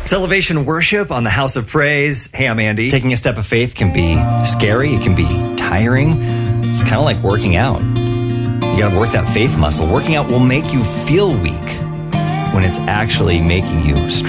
It's Elevation Worship on the House of Praise. Hey, I'm Andy. Taking a step of faith can be scary. It can be tiring. It's kind of like working out. You got to work that faith muscle. Working out will make you feel weak when it's actually making you strong.